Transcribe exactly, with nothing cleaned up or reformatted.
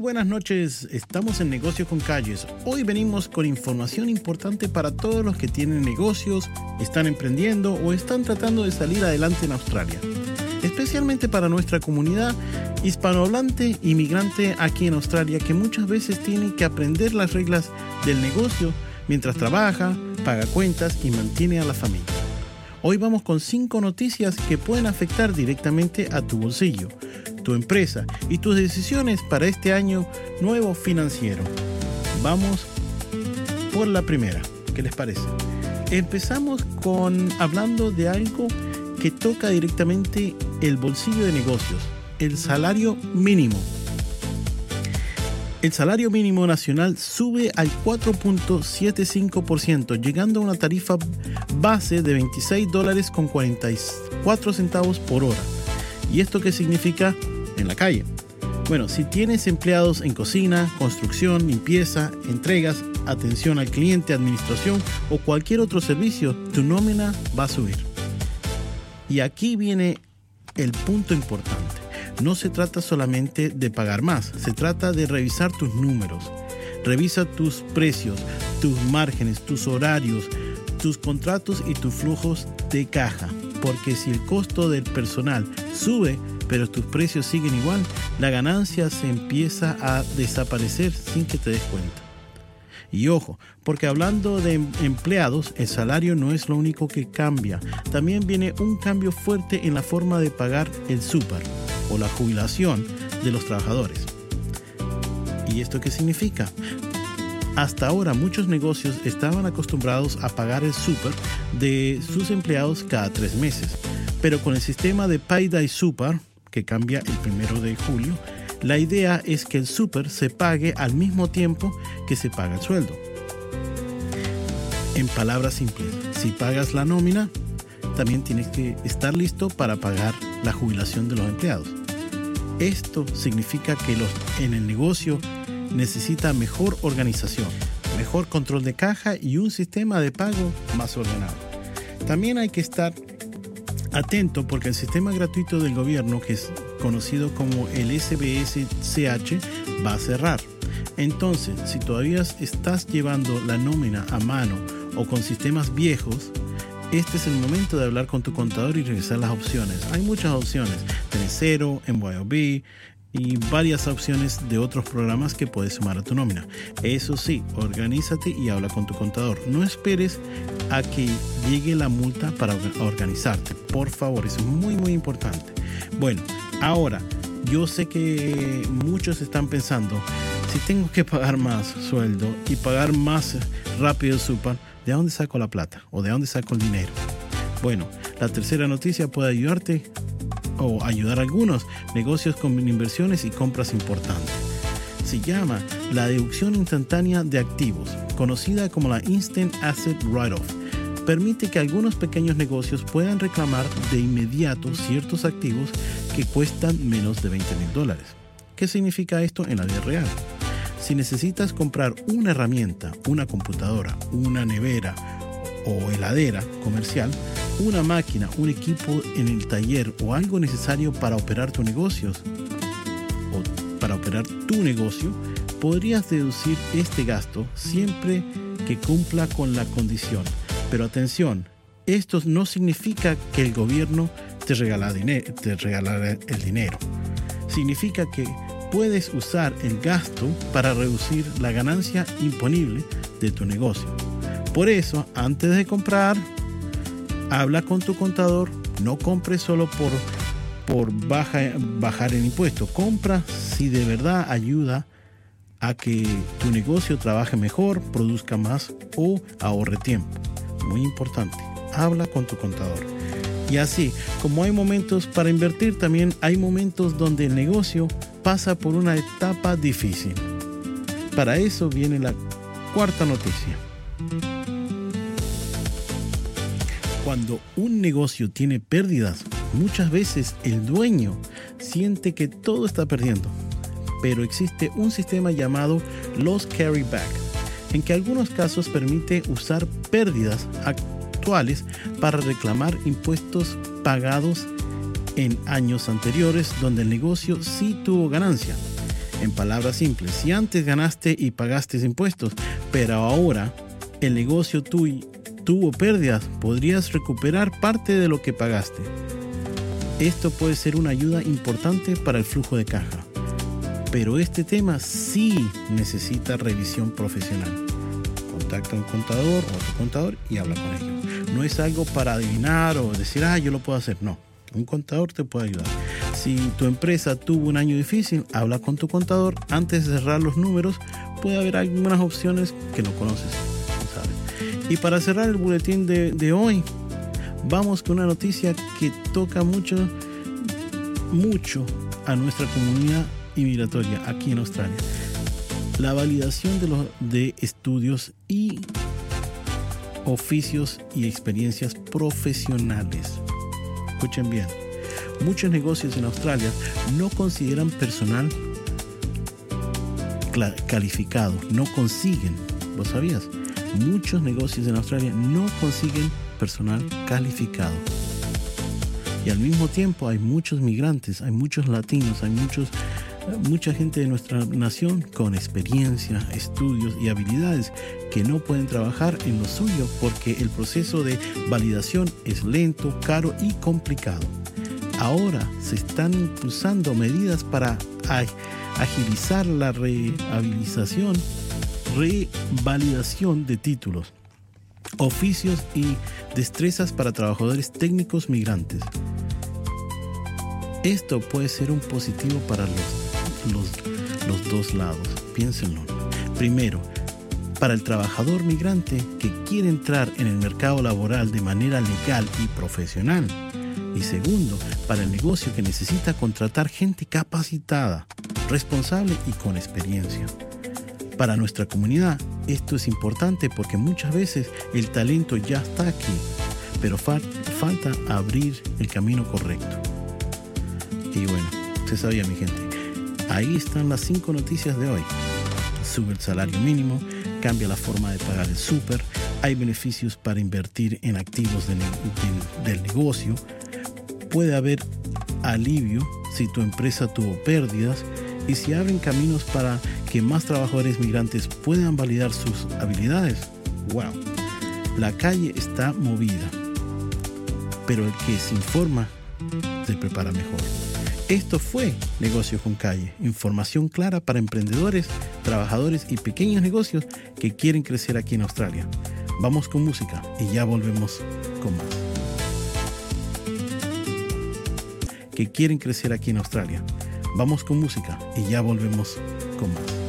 buenas noches, estamos en Negocios con Calles. Hoy venimos con información importante para todos los que tienen negocios, están emprendiendo o están tratando de salir adelante en Australia. Especialmente para nuestra comunidad hispanohablante inmigrante aquí en Australia, que muchas veces tiene que aprender las reglas del negocio mientras trabaja, paga cuentas y mantiene a la familia. Hoy vamos con cinco noticias que pueden afectar directamente a tu bolsillo, tu empresa y tus decisiones para este año nuevo financiero. Vamos por la primera. ¿Qué les parece? Empezamos con hablando de algo que toca directamente el bolsillo de negocios, el salario mínimo. El salario mínimo nacional sube al cuatro punto setenta y cinco por ciento, llegando a una tarifa base de veintiséis dólares con cuarenta y cuatro centavos por hora. ¿Y esto qué significa en la calle? Bueno, si tienes empleados en cocina, construcción, limpieza, entregas, atención al cliente, administración o cualquier otro servicio, tu nómina va a subir. Y aquí viene el punto importante. No se trata solamente de pagar más, se trata de revisar tus números. Revisa tus precios, tus márgenes, tus horarios, tus contratos y tus flujos de caja. Porque si el costo del personal sube, pero tus precios siguen igual, la ganancia se empieza a desaparecer sin que te des cuenta. Y ojo, porque hablando de empleados, el salario no es lo único que cambia. También viene un cambio fuerte en la forma de pagar el súper o la jubilación de los trabajadores. ¿Y esto qué significa? Hasta ahora muchos negocios estaban acostumbrados a pagar el súper de sus empleados cada tres meses. Pero con el sistema de Payday Super, que cambia el primero de julio, la idea es que el súper se pague al mismo tiempo que se paga el sueldo. En palabras simples, si pagas la nómina, también tienes que estar listo para pagar la jubilación de los empleados. Esto significa que los, en el negocio necesita mejor organización, mejor control de caja y un sistema de pago más ordenado. También hay que estar atento porque el sistema gratuito del gobierno, que es conocido como el S B S C H, va a cerrar. Entonces, si todavía estás llevando la nómina a mano o con sistemas viejos, este es el momento de hablar con tu contador y revisar las opciones. Hay muchas opciones, Tenecero, M Y O B y varias opciones de otros programas que puedes sumar a tu nómina. Eso sí, organízate y habla con tu contador. No esperes a que llegue la multa para organizarte. Por favor, eso es muy muy importante. Bueno, ahora, yo sé que muchos están pensando, si tengo que pagar más sueldo y pagar más rápido el súper, ¿de dónde saco la plata? ¿O de dónde saco el dinero? Bueno, la tercera noticia puede ayudarte o ayudar a algunos negocios con inversiones y compras importantes. Se llama la deducción instantánea de activos, conocida como la Instant Asset Write-Off. Permite que algunos pequeños negocios puedan reclamar de inmediato ciertos activos que cuestan menos de veinte mil dólares. ¿Qué significa esto en la vida real? Si necesitas comprar una herramienta, una computadora, una nevera o heladera comercial, una máquina, un equipo en el taller o algo necesario para operar tu negocio, o para operar tu negocio, podrías deducir este gasto siempre que cumpla con la condición. Pero atención, esto no significa que el gobierno te regala dinero, te regalará el dinero. Significa que puedes usar el gasto para reducir la ganancia imponible de tu negocio. Por eso, antes de comprar, habla con tu contador. No compres solo por, por baja, bajar el impuesto. Compra si de verdad ayuda a que tu negocio trabaje mejor, produzca más o ahorre tiempo. Muy importante, habla con tu contador. Y así, como hay momentos para invertir, también hay momentos donde el negocio pasa por una etapa difícil. Para eso viene la cuarta noticia. Cuando un negocio tiene pérdidas, muchas veces el dueño siente que todo está perdiendo. Pero existe un sistema llamado Loss Carryback, en que en algunos casos permite usar pérdidas actuales para reclamar impuestos pagados en años anteriores donde el negocio sí tuvo ganancia. En palabras simples, si antes ganaste y pagaste impuestos, pero ahora el negocio tuyo tuvo pérdidas, podrías recuperar parte de lo que pagaste. Esto puede ser una ayuda importante para el flujo de caja, pero este tema sí necesita revisión profesional. Contacta a un contador o a tu contador y habla con ellos. No es algo para adivinar o decir, ah, yo lo puedo hacer. No, un contador te puede ayudar. Si tu empresa tuvo un año difícil, habla con tu contador. Antes de cerrar los números, puede haber algunas opciones que no conoces, ¿sabes? Y para cerrar el boletín de, de hoy, vamos con una noticia que toca mucho, mucho a nuestra comunidad inmigratoria aquí en Australia. La validación de, los, de estudios y oficios y experiencias profesionales. Escuchen bien. Muchos negocios en Australia no consideran personal calificado, no consiguen, ¿lo sabías? Muchos negocios en Australia no consiguen personal calificado. Y al mismo tiempo hay muchos migrantes, hay muchos latinos, hay muchos, mucha gente de nuestra nación con experiencia, estudios y habilidades que no pueden trabajar en lo suyo porque el proceso de validación es lento, caro y complicado. Ahora se están impulsando medidas para agilizar la rehabilitación, revalidación de títulos, oficios y destrezas para trabajadores técnicos migrantes. Esto puede ser un positivo para los, los, los dos lados. Piénsenlo. Primero, para el trabajador migrante que quiere entrar en el mercado laboral de manera legal y profesional. Y segundo, para el negocio que necesita contratar gente capacitada, responsable y con experiencia. Para nuestra comunidad, esto es importante porque muchas veces el talento ya está aquí, pero fa- falta abrir el camino correcto. Y bueno, usted sabía, mi gente, ahí están las cinco noticias de hoy. Sube el salario mínimo, cambia la forma de pagar el súper, hay beneficios para invertir en activos de ne- de, del negocio, puede haber alivio si tu empresa tuvo pérdidas y se abren caminos para que más trabajadores migrantes puedan validar sus habilidades. ¡Wow! La calle está movida, pero el que se informa se prepara mejor. Esto fue Negocios con Calle, información clara para emprendedores, trabajadores y pequeños negocios que quieren crecer aquí en Australia. Vamos con música y ya volvemos con más. Que quieren crecer aquí en Australia. Vamos con música y ya volvemos con más.